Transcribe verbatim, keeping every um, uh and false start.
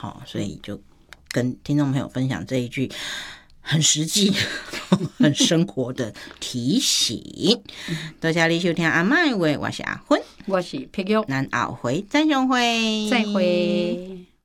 哦，所以就跟听众朋友分享这一句很实际很生活的提醒。多谢你收听阿嬷的话，我是阿芬， 我是碧玉， 咱后回再相会， 再会。